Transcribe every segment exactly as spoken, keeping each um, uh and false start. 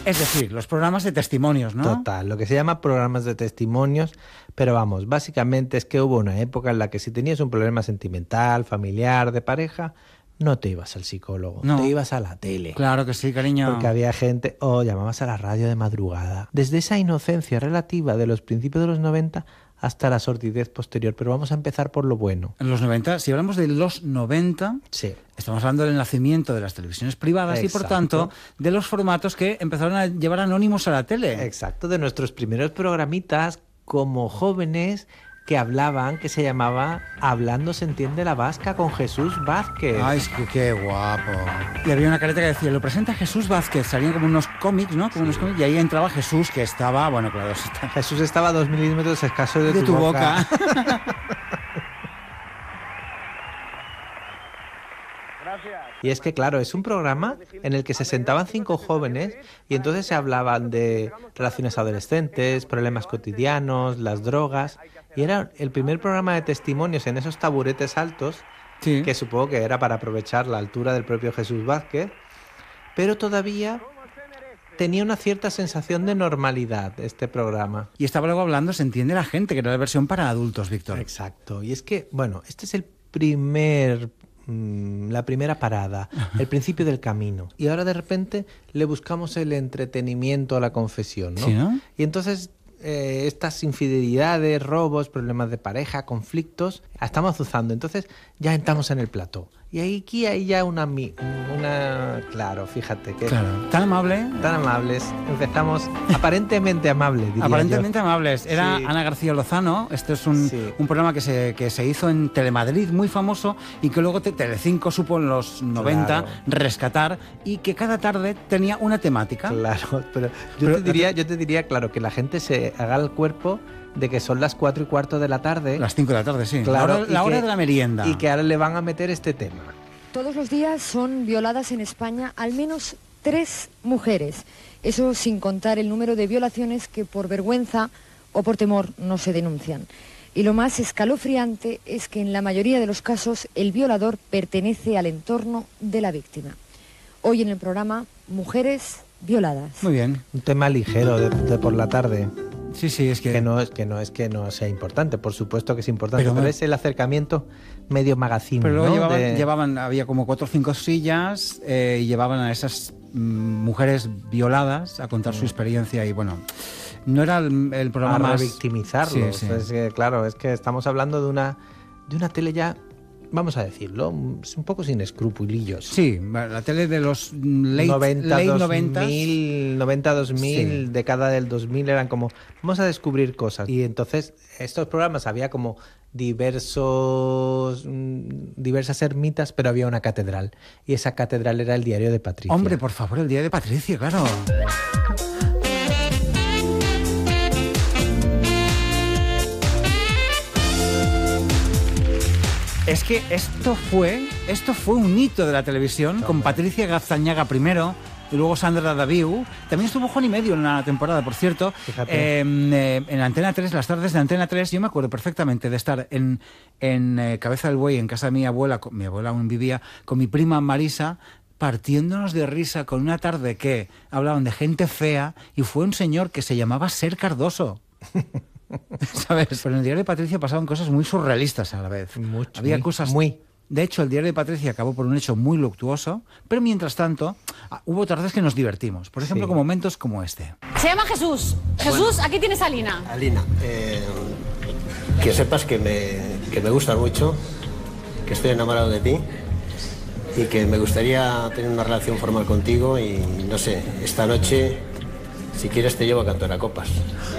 Es decir, los programas de testimonios, ¿no? Total, lo que se llama programas de testimonios, pero vamos, básicamente es que hubo una época en la que si tenías un problema sentimental, familiar, de pareja, no te ibas al psicólogo, no. te ibas a la tele. Claro que sí, cariño. Porque había gente, o llamabas a la radio de madrugada. Desde esa inocencia relativa de los principios de los noventa hasta la sordidez posterior. Pero vamos a empezar por lo bueno. En los noventa, si hablamos de los noventa, sí. estamos hablando del nacimiento de las televisiones privadas. Exacto. Y, por tanto, de los formatos que empezaron a llevar anónimos a la tele. Exacto, de nuestros primeros programitas como jóvenes que hablaban, que se llamaba Hablando se entiende la vasca con Jesús Vázquez. Ay, es que qué guapo. Y había una careta que decía, lo presenta Jesús Vázquez. Salían como unos cómics, ¿no? Como sí. unos cómics, y ahí entraba Jesús, que estaba, bueno, claro. Está... Jesús estaba a dos milímetros escasos de, de tu, tu boca. boca. Y es que, claro, es un programa en el que se sentaban cinco jóvenes y entonces se hablaban de relaciones adolescentes, problemas cotidianos, las drogas. Y era el primer programa de testimonios en esos taburetes altos, sí. que supongo que era para aprovechar la altura del propio Jesús Vázquez, pero todavía tenía una cierta sensación de normalidad este programa. Y estaba luego hablando, se entiende la gente, que era la versión para adultos, Víctor. Exacto. Y es que, bueno, este es el primer... la primera parada, el principio del camino. Y ahora de repente le buscamos el entretenimiento a la confesión, ¿no? ¿Sí, no? Y entonces eh, estas infidelidades, robos, problemas de pareja, conflictos, estamos azuzando. Entonces ya entramos en el plató. Y ahí, aquí hay ya una, una... Claro, fíjate que... Claro. Tan amable. Tan amables. Empezamos aparentemente amables, diría Aparentemente yo. amables. Era sí. Ana García Lozano. Este es un, sí. un programa que se, que se hizo en Telemadrid, muy famoso, y que luego Telecinco supo en los noventa claro. rescatar, y que cada tarde tenía una temática. Claro, pero yo, pero, te diría, yo te diría, claro, que la gente se haga el cuerpo de que son las cuatro y cuarto de la tarde. Las cinco de la tarde, sí. Claro, la hora, la hora que, de la merienda. Y que ahora le van a meter este tema. Todos los días son violadas en España al menos tres mujeres. Eso sin contar el número de violaciones que por vergüenza o por temor no se denuncian. Y lo más escalofriante es que en la mayoría de los casos el violador pertenece al entorno de la víctima. Hoy en el programa, Mujeres violadas. Muy bien. Un tema ligero de, de por la tarde. Sí, sí, es que... Que no es que no es que no sea importante, por supuesto que es importante, pero, pero es el acercamiento medio magazine. Pero luego ¿no? llevaban, de... llevaban, había como cuatro o cinco sillas eh, y llevaban a esas mm, mujeres violadas a contar mm. su experiencia y bueno, no era el, el programa a más... revictimizarlos. Sí, sí. Es que, claro, es que estamos hablando de una, de una tele ya... Vamos a decirlo, es un poco sin escrupulillos. Sí, la tele de los late, noventa, late dos noventas. mil, noventa, dos mil, Sí. década del dos mil, eran como, vamos a descubrir cosas. Y entonces, estos programas había como diversos, diversas ermitas, pero había una catedral. Y esa catedral era el Diario de Patricia. Hombre, por favor, el Diario de Patricia, claro. Es que esto fue, esto fue un hito de la televisión, Toma. con Patricia Gazzañaga primero, y luego Sandra Daviu. También estuvo Juan y medio en una temporada, por cierto. Eh, eh, en Antena tres, las tardes de Antena tres, yo me acuerdo perfectamente de estar en, en eh, Cabeza del Buey, en casa de mi abuela, con, mi abuela aún vivía, con mi prima Marisa, partiéndonos de risa con una tarde que hablaban de gente fea, y fue un señor que se llamaba Ser Cardoso. ¿Sabes? Pero en el Diario de Patricia pasaban cosas muy surrealistas a la vez. Mucho, Había muy, cosas... Muy. De hecho, el Diario de Patricia acabó por un hecho muy luctuoso, pero mientras tanto, hubo tardes que nos divertimos. Por ejemplo, sí. con momentos como este. Se llama Jesús. Jesús, bueno, aquí tienes a Alina. Alina, eh, que sepas que me, que me gustas mucho, que estoy enamorado de ti y que me gustaría tener una relación formal contigo y, no sé, esta noche, si quieres, te llevo a cantar a copas.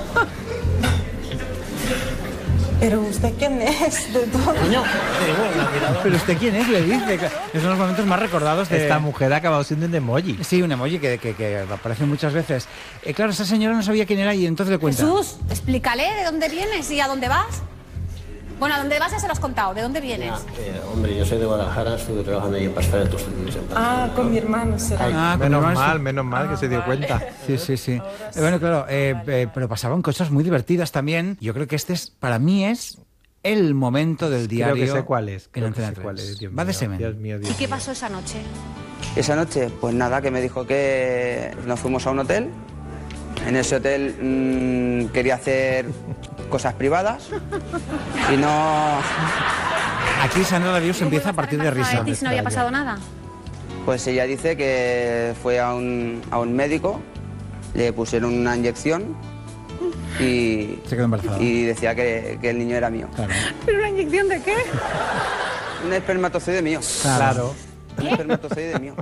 ¿Pero usted quién es? De todo. Coño, ¿Pero usted quién es? Le dice. Es uno de los momentos más recordados de... Esta mujer ha acabado siendo un emoji. Sí, un emoji que, que, que aparece muchas veces. Eh, claro, esa señora no sabía quién era y entonces le cuenta. Jesús, explícale de dónde vienes y a dónde vas. Bueno, a dónde vas ya se lo has contado. ¿De dónde vienes? Ya, eh, hombre, yo soy de Guadalajara, estuve trabajando ahí en Pastel, tú estuviste en Pastel. Ah, con mi hermano será. Ay, ah, menos con mal, su... menos mal que ah, se dio vale. cuenta. Sí, sí, sí. Eh, bueno, claro, eh, eh, pero pasaban cosas muy divertidas también. Yo creo que este es, para mí es... el momento del diario. Creo que sé cuál es. En Antena tres. Cuál es, Dios Va de mío, semen. Dios mío, Dios ¿Y qué mío. pasó esa noche? Esa noche, pues nada, que me dijo que nos fuimos a un hotel. En ese hotel mmm, quería hacer cosas privadas y no... Aquí Sandra Daviu se empieza a partir de risa. ¿Y si no había pasado nada? Pues ella dice que fue a un, a un médico, le pusieron una inyección y, se quedó embarazada. Y decía que, que el niño era mío. Claro. ¿Pero una inyección de qué? Un espermatozoide mío. Claro. Un espermatozoide mío.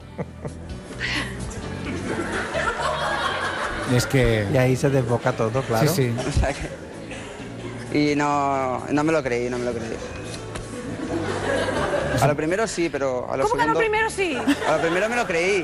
Es que... Y ahí se desboca todo, claro. Sí, sí. O sea que... Y no, no me lo creí, no me lo creí. A lo primero sí, pero a lo ¿Cómo que a segundo... lo primero sí? A lo primero me lo creí.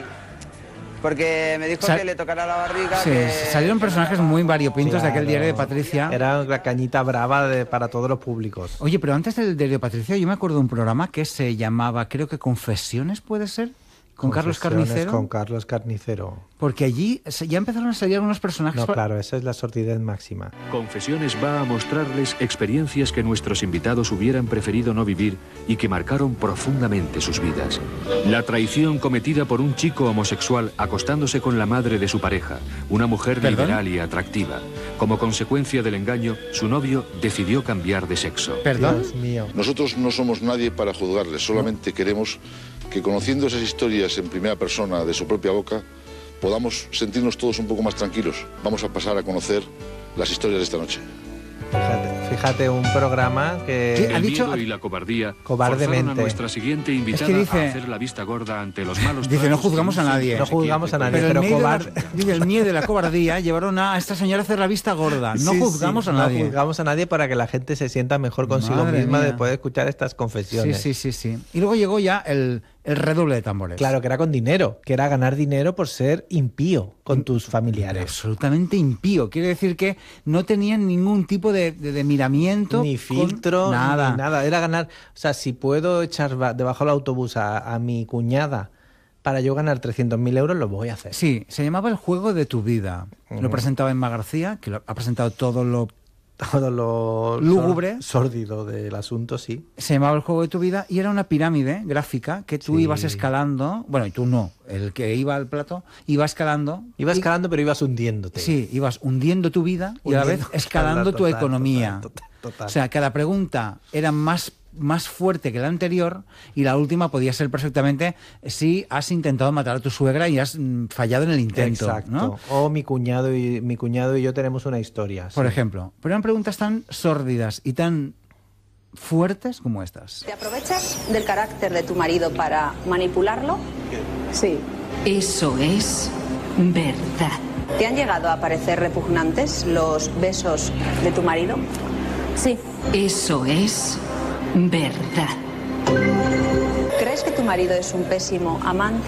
Porque me dijo Sal... que le tocara la barriga. Sí, que... salieron personajes muy variopintos Claro. de aquel diario de Patricia. Era la cañita brava de, para todos los públicos. Oye, pero antes del diario de Patricia, yo me acuerdo de un programa que se llamaba, creo que Confesiones, ¿puede ser? Con Carlos Confesiones Carnicero. Con Carlos Carnicero. Porque allí se- ya empezaron a salir algunos personajes. No, claro, esa es la sordidez máxima. Confesiones va a mostrarles experiencias que nuestros invitados hubieran preferido no vivir y que marcaron profundamente sus vidas. La traición cometida por un chico homosexual acostándose con la madre de su pareja, una mujer ¿Perdón? liberal y atractiva. Como consecuencia del engaño, su novio decidió cambiar de sexo. ¿Perdón? Dios mío. Nosotros no somos nadie para juzgarles, solamente queremos que conociendo esas historias en primera persona de su propia boca, podamos sentirnos todos un poco más tranquilos. Vamos a pasar a conocer las historias de esta noche. Fíjate, fíjate un programa que... ¿Qué? Ha El dicho- miedo y la cobardía Cobardemente. forzaron a nuestra siguiente invitada Es que dice- a hacer la vista gorda ante los malos Dice, no tratos juzgamos que a un nadie. centro No juzgamos a psiquiátrico nadie, Pero, pero el, miedo cobarde. de la, dice, el miedo y la cobardía llevaron a esta señora a hacer la vista gorda. No Sí, juzgamos sí, a nadie. No juzgamos a nadie para que la gente se sienta mejor consigo Madre misma mía. después de escuchar estas Sí, confesiones. sí, sí, sí. Y luego llegó ya el, el redoble de tambores. Claro, que era con dinero, que era ganar dinero por ser impío con tus familiares. Absolutamente impío. Quiere decir que no tenían ningún tipo de, de, de miramiento. Ni con filtro, nada. ni nada. Era ganar... O sea, si puedo echar ba- debajo del autobús a, a mi cuñada para yo ganar trescientos mil euros, lo voy a hacer. Sí, se llamaba El juego de tu vida. Lo presentaba Emma García, que lo, ha presentado todo lo... Todo lo Lúgubre. sor- sórdido del asunto, sí. Se llamaba El juego de tu vida y era una pirámide gráfica que tú Sí. ibas escalando. Bueno, y tú no. El que iba al plato iba escalando. Iba y- escalando, pero ibas hundiéndote. Sí, ibas hundiendo tu vida y a la vez Hundiendo- escalando tu total, economía. total, total, total. O sea, cada pregunta era más, más fuerte que la anterior y la última podía ser perfectamente si has intentado matar a tu suegra y has mm, fallado en el intento. Exacto. ¿no? O mi cuñado y mi cuñado y yo tenemos una historia. Por sí. ejemplo. Pero eran preguntas tan sórdidas y tan fuertes como estas. ¿Te aprovechas del carácter de tu marido para manipularlo? Sí. Eso es verdad. ¿Te han llegado a parecer repugnantes los besos de tu marido? Sí. Eso es verdad. ¿Crees que tu marido es un pésimo amante?